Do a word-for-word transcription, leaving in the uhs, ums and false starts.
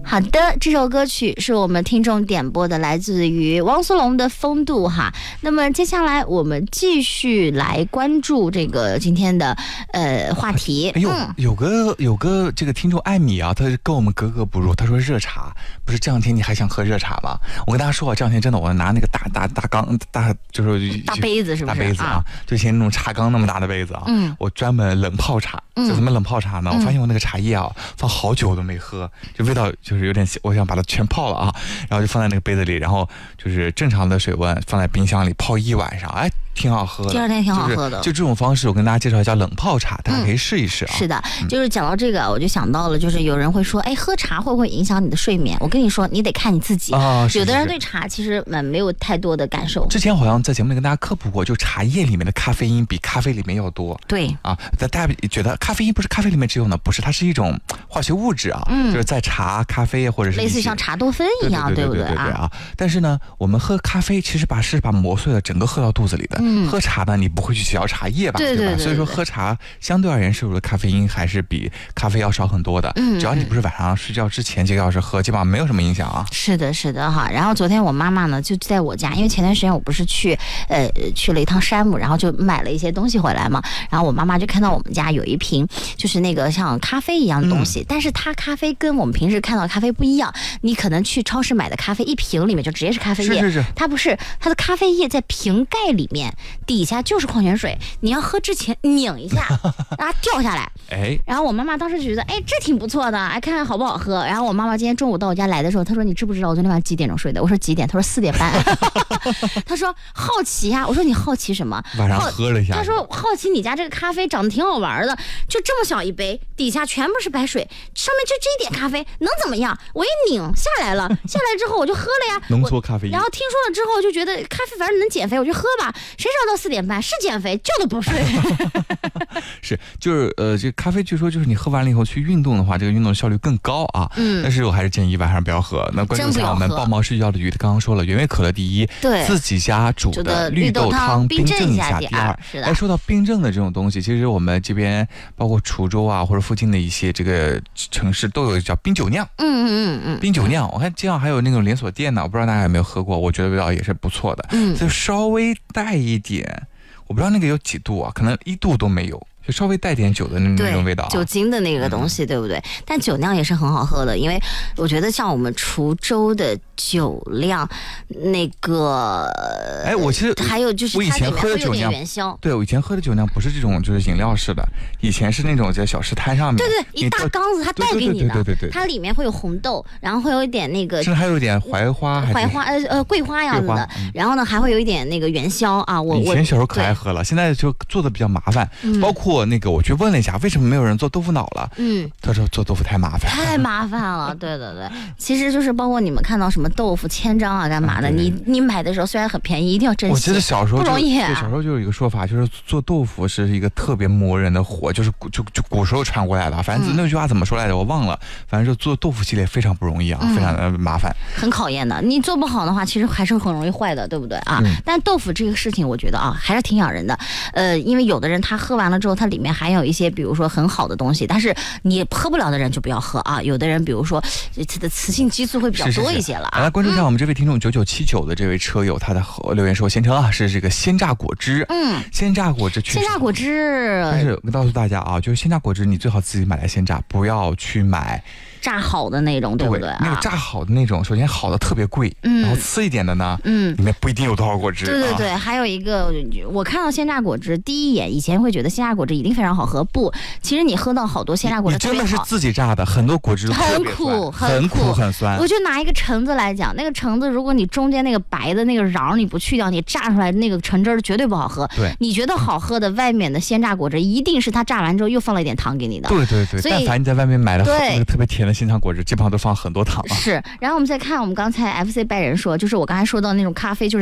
好的，这首歌曲是我们听众点播的，来自于汪苏泷的《风度》哈。那么接下来我们继续来关注这个今天的呃话题。 哎呦，嗯、有个有个这个听众艾米啊，他跟我们格格不入。他说热茶不是这两天你还想喝热茶吗？我跟大家说啊，这两天真的我拿那个大大大缸大就是大杯子是不是？ 大杯子啊，啊就像那种茶缸那么大的杯子啊。嗯，我专门冷泡茶。这怎么冷泡茶呢？嗯、我发现我那个茶叶啊，放好久我都没喝，就味道就是有点，我想把它全泡了啊，然后就放在那个杯子里，然后就是正常的水温放在冰箱里泡一晚上，哎，挺好喝的。 第二天挺好喝的。 就是、就这种方式，我跟大家介绍一下冷泡茶，大家可以试一试啊。 嗯、是的，就是讲到这个，我就想到了，就是有人会说，哎，喝茶会不会影响你的睡眠？我跟你说，你得看你自己啊。有的人对茶其实嗯没有太多的感受。 之前好像在节目里跟大家科普过，就茶叶里面的咖啡因比咖啡里面要多。 对啊，大家觉得咖啡因不是咖啡里面只有呢？不是，它是一种化学物质啊，嗯、就是在茶、咖啡或者是类似像茶多酚一样， 对不对啊？但是呢，我们喝咖啡其实把是把磨碎了，整个喝到肚子里的。嗯、喝茶呢，你不会去嚼茶叶吧？ 对对对。 所以说喝茶相对而言摄入的咖啡因还是比咖啡要少很多的。嗯，只要你不是晚上睡觉之前几个小时喝，基本上没有什么影响啊。 是的，是的哈。然后昨天我妈妈呢就在我家，因为前段时间我不是去呃去了一趟山姆，然后就买了一些东西回来嘛。然后我妈妈就看到我们家有一瓶就是那个像咖啡一样的东西，嗯、但是它咖啡跟我们平时看到的咖啡不一样。你可能去超市买的咖啡一瓶里面就直接是咖啡液， 是是是， 它不是，它的咖啡液在瓶盖里面，底下就是矿泉水，你要喝之前拧一下，让它掉下来。 哎， 然后我妈妈当时觉得，哎，这挺不错的，哎，看看好不好喝。然后我妈妈今天中午到我家来的时候，她说你知不知道我昨天晚上几点钟睡的？我说几点？她说四点半。她说好奇呀、啊，我说你好奇什么？ 晚上喝了一下。 她说好奇你家这个咖啡长得挺好玩的，就这么小一杯，底下全部是白水，上面就这一点咖啡，能怎么样？我一拧下来了，下来之后我就喝了呀， 浓缩咖啡因。 然后听说了之后就觉得咖啡反正能减肥，我就喝吧。谁知道到四点半是减肥，觉都不睡。 是，就是呃，这咖啡据说就是你喝完了以后去运动的话，这个运动效率更高啊。嗯。但是我还是建议晚上不要喝。那关注一下我们爆毛睡觉的鱼，他刚刚说了，原味可乐第一， 对， 自己家煮的绿豆汤冰镇一下第二。 是的。 哎，说到冰镇的这种东西，其实我们这边包括滁州啊或者附近的一些这个城市都有叫冰酒酿。 嗯嗯嗯嗯。 冰酒酿，我看这样还有那种连锁店呢，我不知道大家有没有喝过，我觉得味道也是不错的。嗯。就稍微带一点，我不知道那个有几度啊，可能一度都没有。就稍微带点酒的那那种味道、啊， 酒精的那个东西、嗯，对不对？但酒酿也是很好喝的，因为我觉得像我们滁州的酒酿，那个， 哎，我其实还有就是我以前喝的酒酿，对，我以前喝的酒酿不是这种就是饮料式的，以前是那种在小吃摊上面， 对对，一大缸子它倒给你的， 对对 对, 对, 对, 对, 对，它里面会有红豆，然后会有一点那个， 甚至还有一点槐花， 槐花呃呃桂花样子的，嗯、然后呢还会有一点那个元宵啊，我以前小时候可爱喝了，现在就做的比较麻烦，嗯、包括。那个我去问了一下，为什么没有人做豆腐脑了？嗯，他说做豆腐太麻烦， 太麻烦了。对对对，其实就是包括你们看到什么豆腐千张啊，干嘛的？嗯、你你买的时候虽然很便宜，一定要珍惜。 我记得小时候不容易、啊， 对，小时候就有一个说法，就是做豆腐是一个特别磨人的活，就是就就古时候传过来的。反正那句话怎么说来着，我忘了。反正就做豆腐系列非常不容易啊，嗯、非常的麻烦， 很考验的。你做不好的话，其实还是很容易坏的，对不对啊？嗯、但豆腐这个事情，我觉得啊，还是挺养人的。呃，因为有的人他喝完了之后，它里面含有一些。比如说很好的东西，但是你喝不了的人就不要喝啊。有的人比如说它的雌性激素会比较多一些了啊。 来关注一下我们这位听众九九七九的这位车友，他的留言说：“贤成啊，是这个鲜榨果汁，嗯，鲜榨果汁确实， 鲜榨果汁。 但是我告诉大家啊，就是鲜榨果汁，你最好自己买来鲜榨，不要去买。” 榨好的那种，对不对啊？ 那个榨好的那种，首先好的特别贵，嗯，然后次一点的呢，嗯，里面不一定有多少果汁。 对对对，啊、还有一个，我看到鲜榨果汁，第一眼以前会觉得鲜榨果汁一定非常好喝，不，其实你喝到好多鲜榨果汁特别好，你真的是自己榨的，很多果汁很苦， 很苦很酸。 我就拿一个橙子来讲，那个橙子，如果你中间那个白的那个瓤你不去掉，你榨出来的那个橙汁绝对不好喝。 对， 你觉得好喝的外面的鲜榨果汁，一定是它榨完之后又放了一点糖给你的。 对对对，但凡你在外面买的那个特别甜的鲜榨果汁，基本上都放很多糖。 是，然后我们再看，我们刚才 F C 拜仁说，就是我刚才说到那种咖啡，就是。